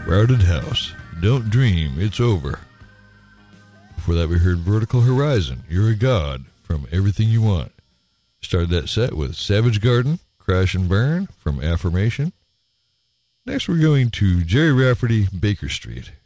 Crowded House, Don't Dream, It's Over. Before that we heard Vertical Horizon, You're a God, from Everything You Want. Started that set with Savage Garden, Crash and Burn, from Affirmation. Next we're going to Jerry Rafferty, Baker Street.